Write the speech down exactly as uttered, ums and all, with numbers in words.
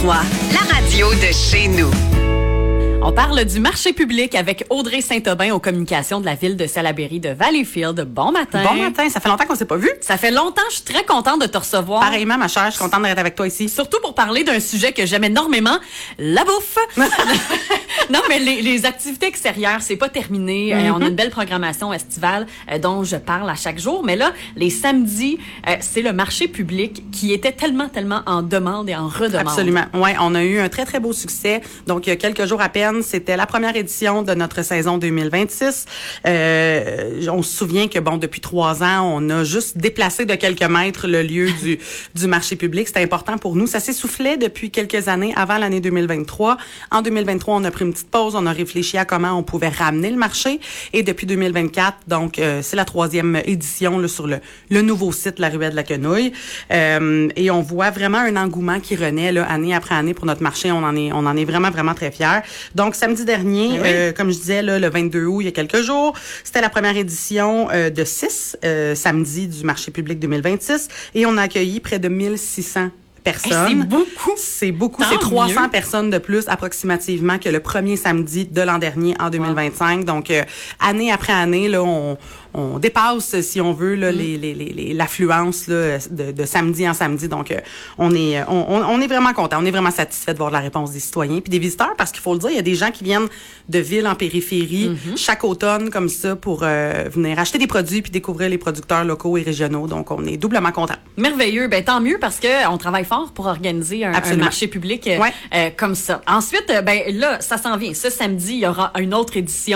La radio de chez nous. On parle du marché public avec Audrey Saint-Aubin aux communications de la ville de Salaberry de Valleyfield. Bon matin. Bon matin. Ça fait longtemps qu'on s'est pas vu. Ça fait longtemps. Je suis très contente de te recevoir. Pareillement, ma chère. Je suis contente d'être avec toi ici. Surtout pour parler d'un sujet que j'aime énormément, la bouffe. Non, mais les, les activités extérieures, c'est pas terminé. Mm-hmm. Euh, on a une belle programmation estivale euh, dont je parle à chaque jour. Mais là, les samedis, euh, c'est le marché public qui était tellement, tellement en demande et en redemande. Absolument. Ouais, on a eu un très, très beau succès. Donc, il y a quelques jours à peine, c'était la première édition de notre saison deux mille vingt-six. Euh, on se souvient que, bon, depuis trois ans, on a juste déplacé de quelques mètres le lieu du, du marché public. C'était important pour nous. Ça s'essoufflait depuis quelques années avant l'année deux mille vingt-trois. En deux mille vingt-trois, on a pris une petite pause. On a réfléchi à comment on pouvait ramener le marché. Et depuis deux mille vingt-quatre, donc, euh, c'est la troisième édition là, sur le, le nouveau site La Ruelle de la Quenouille. Euh, et on voit vraiment un engouement qui renaît là, année après année pour notre marché. On en est, on en est vraiment, vraiment très fiers. Donc, samedi dernier, oui. euh, comme je disais, là, le vingt-deux août, il y a quelques jours, c'était la première édition euh, de six euh, samedi du marché public deux mille vingt-six. Et on a accueilli près de mille six cents personnes. Hey, c'est beaucoup. C'est beaucoup. Tant c'est trois cents mieux. personnes de plus approximativement que le premier samedi de l'an dernier en deux mille vingt-cinq. Wow. Donc, euh, année après année, là, on, on dépasse, si on veut, là, mm. les, les, les, l'affluence là, de, de samedi en samedi. Donc, euh, on est on, on est vraiment content. On est vraiment satisfait de voir la réponse des citoyens puis des visiteurs parce qu'il faut le dire, il y a des gens qui viennent de villes en périphérie mm-hmm. chaque automne comme ça pour euh, venir acheter des produits puis découvrir les producteurs locaux et régionaux. Donc, on est doublement content. Merveilleux. Ben tant mieux parce que on travaille fort pour organiser un, un marché public euh, ouais. euh, comme ça. Ensuite, ben là, ça s'en vient. Ce samedi, il y aura une autre édition